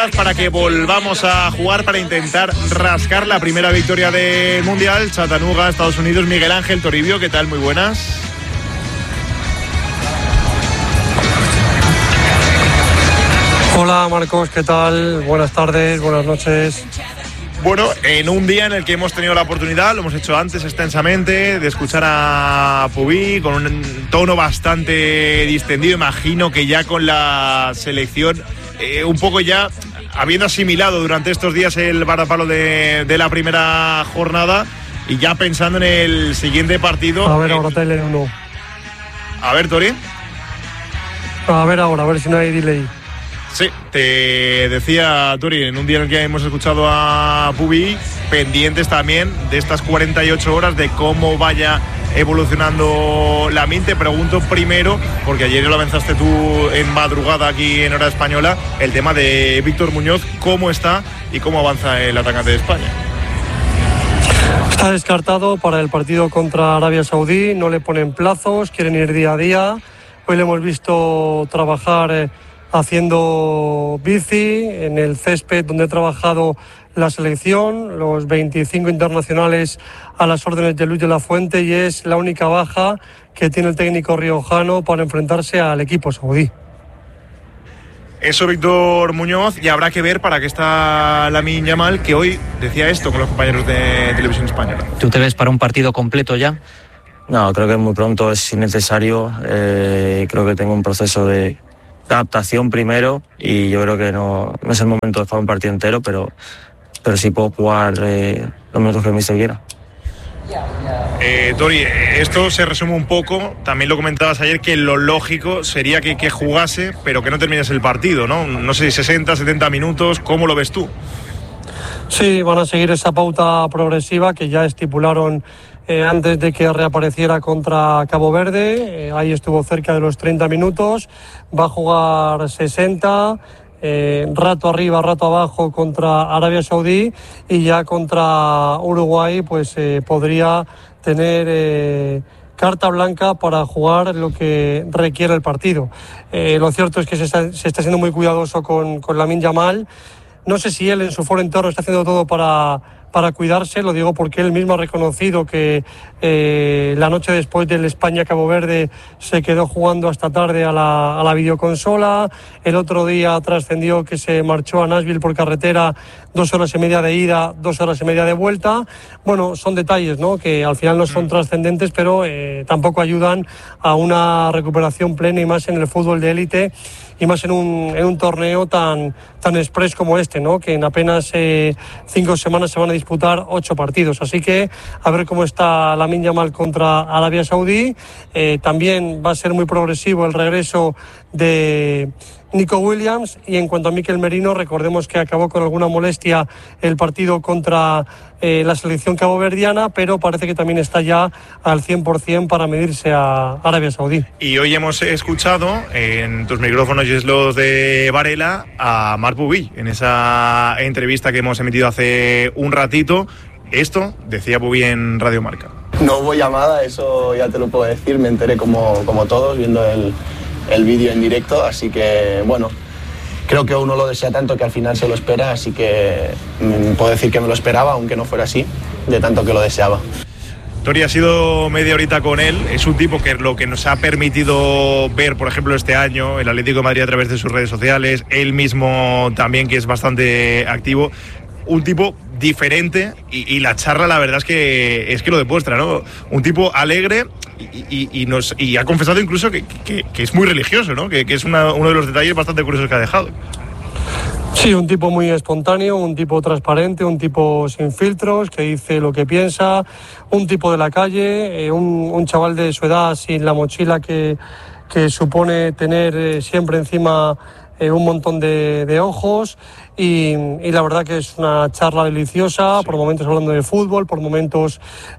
Para que volvamos a jugar para intentar rascar la primera victoria del Mundial. Chattanooga, Estados Unidos. Miguel Ángel Toribio, ¿qué tal? Muy buenas. Hola Marcos, ¿qué tal? Buenas tardes, buenas noches. Bueno, en un día en el que hemos tenido la oportunidad, lo hemos hecho antes extensamente, de escuchar a Pubi con un tono bastante distendido. Imagino que ya con la selección, un poco ya habiendo asimilado durante estos días el varapalo de la primera jornada y ya pensando en el siguiente partido. A ver, ahora Tele1. A ver, Tori. A ver si no hay delay. Sí, te decía, Tori, en un día en el que hemos escuchado a Pubi, pendientes también de estas 48 horas, de cómo vaya evolucionando Lamine. Te pregunto primero, porque ayer lo avanzaste tú en madrugada aquí en hora española, el tema de Víctor Muñoz, cómo está y cómo avanza el atacante de España. Está descartado para el partido contra Arabia Saudí, no le ponen plazos, quieren ir día a día. Hoy le hemos visto trabajar haciendo bici en el césped donde ha trabajado la selección, los 25 internacionales a las órdenes de Luis de la Fuente, y es la única baja que tiene el técnico riojano para enfrentarse al equipo saudí. Eso, Víctor Muñoz, y habrá que ver para qué está Lamine Yamal, que hoy decía esto con los compañeros de Televisión Española. ¿Tú te ves para un partido completo ya? No, creo que muy pronto, es innecesario. Creo que tengo un proceso de adaptación primero y yo creo que no es el momento de jugar un partido entero, pero sí puedo jugar los minutos que me quiera. Tori, esto se resume un poco, también lo comentabas ayer, que lo lógico sería que jugase, pero que no terminase el partido, ¿no? No sé, 60, 70 minutos, ¿cómo lo ves tú? Sí, van a seguir esa pauta progresiva que ya estipularon antes de que reapareciera contra Cabo Verde. Ahí estuvo cerca de los 30 minutos, va a jugar 60, rato arriba, rato abajo contra Arabia Saudí, y ya contra Uruguay pues podría tener carta blanca para jugar lo que requiere el partido. Lo cierto es que se está siendo muy cuidadoso con Lamine Yamal. No sé si él en su foro interno está haciendo todo para cuidarse, lo digo porque él mismo ha reconocido que la noche después del España-Cabo Verde se quedó jugando hasta tarde a la videoconsola. El otro día trascendió que se marchó a Nashville por carretera 2 horas y media de ida, 2 horas y media de vuelta. Bueno, son detalles, ¿no?, que al final no son trascendentes, pero tampoco ayudan a una recuperación plena, y más en el fútbol de élite, y más en un torneo tan express como este, ¿no?, que en apenas 5 semanas se van a disputar 8 partidos. Así que a ver cómo está Lamine Yamal contra Arabia Saudí. También va a ser muy progresivo el regreso de Nico Williams, y en cuanto a Mikel Merino, recordemos que acabó con alguna molestia el partido contra la selección caboverdiana, pero parece que también está ya al 100% para medirse a Arabia Saudí. Y hoy hemos escuchado en tus micrófonos y es los de Varela a Marc Pubi en esa entrevista que hemos emitido hace un ratito. Esto decía Pubi en Radio Marca. No hubo llamada, eso ya te lo puedo decir, me enteré como todos viendo el vídeo en directo, así que bueno, creo que uno lo desea tanto que al final se lo espera, así que puedo decir que me lo esperaba, aunque no fuera así, de tanto que lo deseaba. Tori, ha sido media horita con él, es un tipo que lo que nos ha permitido ver, por ejemplo, este año, el Atlético de Madrid a través de sus redes sociales, él mismo también, que es bastante activo, un tipo diferente, y la charla la verdad es que lo demuestra, ¿no? Un tipo alegre y ha confesado incluso que es muy religioso, ¿no? Que es uno de los detalles bastante curiosos que ha dejado. Sí, un tipo muy espontáneo, un tipo transparente, un tipo sin filtros, que dice lo que piensa, un tipo de la calle, un chaval de su edad sin la mochila que supone tener siempre encima un montón de ojos, y la verdad que es una charla deliciosa, por momentos hablando de fútbol, por momentos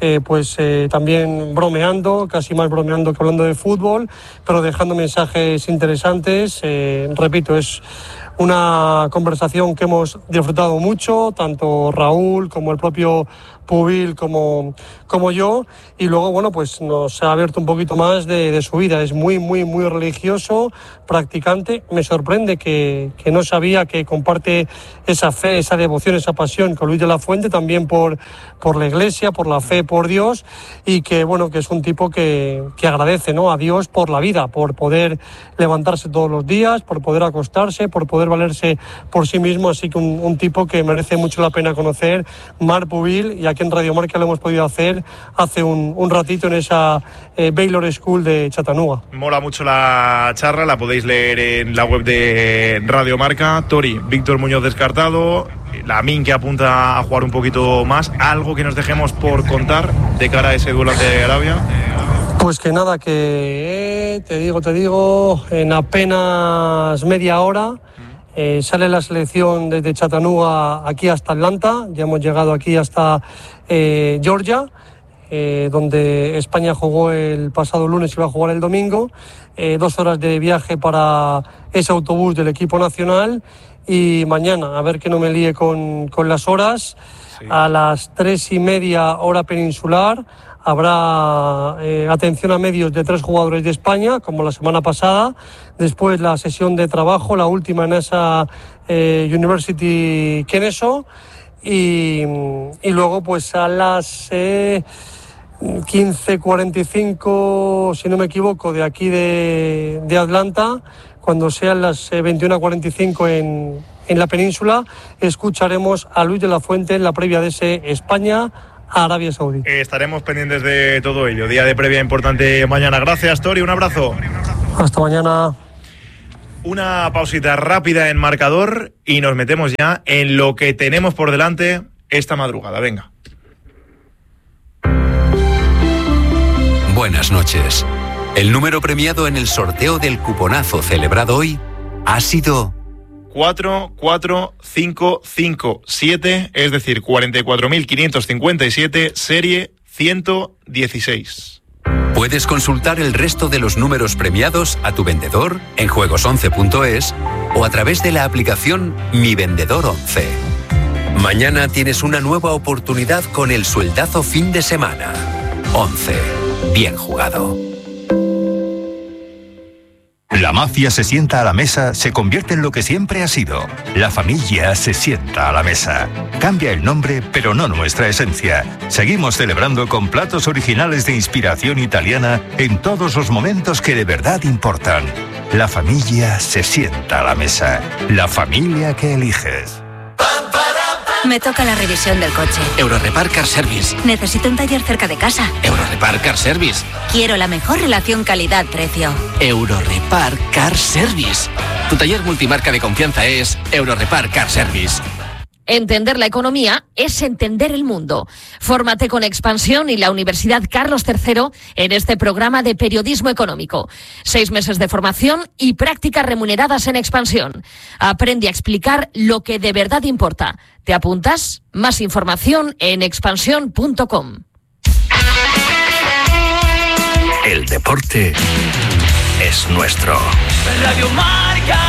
también bromeando, casi más bromeando que hablando de fútbol, pero dejando mensajes interesantes. Repito, es una conversación que hemos disfrutado mucho, tanto Raúl como el propio Pubil como yo, y luego bueno, pues nos ha abierto un poquito más de su vida. Es muy religioso, practicante. Me sorprende que no sabía que comparte esa fe, esa devoción, esa pasión con Luis de la Fuente, también por la Iglesia, por la fe, por Dios, y que bueno, que es un tipo que agradece, ¿no?, a Dios por la vida, por poder levantarse todos los días, por poder acostarse, por poder valerse por sí mismo. Así que un tipo que merece mucho la pena conocer, Marc Pubil, y aquí en Radio Marca lo hemos podido hacer hace un ratito en esa Baylor School de Chattanooga. Mola mucho la charla, la podéis leer en la web de Radio Marca. Tori, Víctor Muñoz descartado, Lamine que apunta a jugar un poquito más. ¿Algo que nos dejemos por contar de cara a ese duelo ante Arabia? Pues que nada, que te digo, en apenas media hora sale la selección desde Chattanooga aquí hasta Atlanta. Ya hemos llegado aquí hasta Georgia, donde España jugó el pasado lunes y va a jugar el domingo. 2 horas de viaje para ese autobús del equipo nacional, y mañana, a ver que no me líe con las horas, sí, a las 3:30 hora peninsular, habrá atención a medios de 3 jugadores de España, como la semana pasada. Después la sesión de trabajo, la última en esa University Kennesaw. Y luego pues a las 15:45, si no me equivoco, de aquí de Atlanta, cuando sean las 21:45 en la península, escucharemos a Luis de la Fuente en la previa de ese España a Arabia Saudí. Estaremos pendientes de todo ello. Día de previa importante mañana. Gracias, Tori, un abrazo. Hasta mañana. Una pausita rápida en marcador y nos metemos ya en lo que tenemos por delante esta madrugada. Venga. Buenas noches. El número premiado en el sorteo del cuponazo celebrado hoy ha sido 44557, es decir, 44.557, serie 116. Puedes consultar el resto de los números premiados a tu vendedor en juegos11.es o a través de la aplicación Mi Vendedor 11. Mañana tienes una nueva oportunidad con el sueldazo fin de semana. 11. Bien jugado. La mafia se sienta a la mesa, se convierte en lo que siempre ha sido. La familia se sienta a la mesa. Cambia el nombre, pero no nuestra esencia. Seguimos celebrando con platos originales de inspiración italiana en todos los momentos que de verdad importan. La familia se sienta a la mesa. La familia que eliges. Me toca la revisión del coche. Eurorepar Car Service. Necesito un taller cerca de casa. Eurorepar Car Service. Quiero la mejor relación calidad-precio. Eurorepar Car Service. Tu taller multimarca de confianza es Eurorepar Car Service. Entender la economía es entender el mundo. Fórmate con Expansión y la Universidad Carlos III en este programa de periodismo económico. 6 meses de formación y prácticas remuneradas en Expansión. Aprende a explicar lo que de verdad importa. ¿Te apuntas? Más información en expansión.com. El deporte es nuestro. Radio Marca.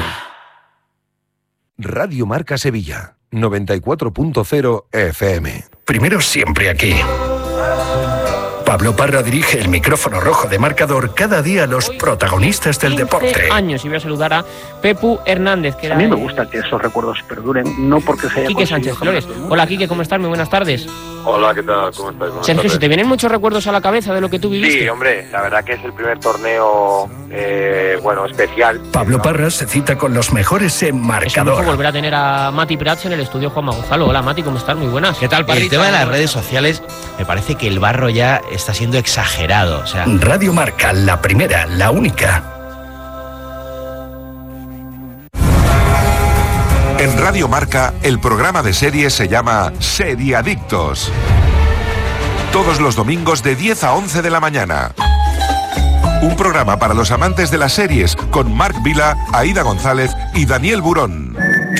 Radio Marca Sevilla. 94.0 FM. Primero siempre aquí. Pablo Parra dirige el micrófono rojo de marcador cada día a los protagonistas del deporte. Años y voy a saludar a Pepu Hernández. Que a mí me gusta que esos recuerdos perduren, no porque se haya Quique Sánchez Flores. Hola Quique, ¿cómo estás? Muy buenas tardes. Hola, ¿qué tal? ¿Cómo estás? Sergio, ¿se te vienen muchos recuerdos a la cabeza de lo que tú viviste? Sí, hombre, la verdad que es el primer torneo, especial. Pablo Parra se cita con los mejores en marcador. Es volver a tener a Mati Prats en el estudio Juanma Gonzalo. Hola Mati, ¿cómo estás? Muy buenas. ¿Qué tal, Parrita? El tema de las redes sociales, me parece que el barro ya está siendo exagerado. O sea, Radio Marca, la primera, la única. En Radio Marca, el programa de series se llama Seriadictos. Todos los domingos de 10 a 11 de la mañana. Un programa para los amantes de las series con Marc Vila, Aida González y Daniel Burón.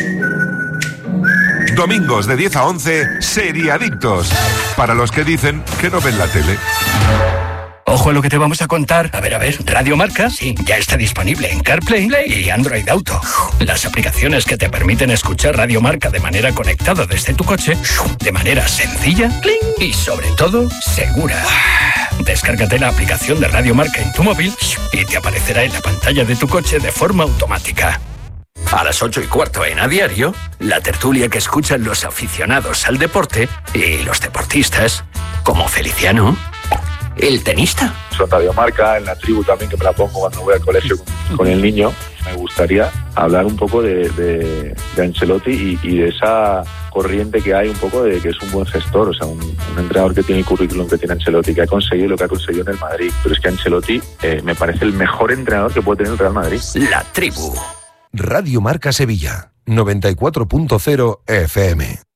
Domingos de 10 a 11, Seriadictos. Para los que dicen que no ven la tele. Ojo a lo que te vamos a contar. A ver, Radio Marca, sí, ya está disponible en CarPlay y Android Auto. Las aplicaciones que te permiten escuchar Radio Marca de manera conectada desde tu coche, de manera sencilla y sobre todo segura. Descárgate la aplicación de Radio Marca en tu móvil y te aparecerá en la pantalla de tu coche de forma automática. A las 8:15 en A Diario, la tertulia que escuchan los aficionados al deporte y los deportistas, como Feliciano, el tenista. Son Radio Marca, en la tribu también, que me la pongo cuando voy al colegio con el niño. Me gustaría hablar un poco de Ancelotti y de esa corriente que hay un poco de que es un buen gestor, o sea, un entrenador que tiene el currículum que tiene Ancelotti, que ha conseguido lo que ha conseguido en el Madrid. Pero es que Ancelotti me parece el mejor entrenador que puede tener el Real Madrid. La tribu. Radio Marca Sevilla, 94.0 FM.